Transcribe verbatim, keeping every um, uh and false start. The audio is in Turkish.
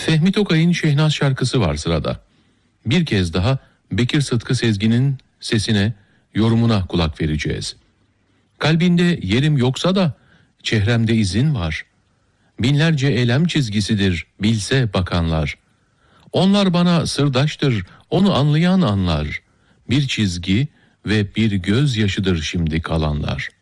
Fehmi Tokay'ın Şehnaz şarkısı var sırada. Bir kez daha Bekir Sıtkı Sezgin'in sesine, yorumuna kulak vereceğiz. Kalbinde yerim yoksa da çehremde izin var. Binlerce elem çizgisidir bilse bakanlar. Onlar bana sırdaştır, onu anlayan anlar. Bir çizgi ve bir gözyaşıdır şimdi kalanlar.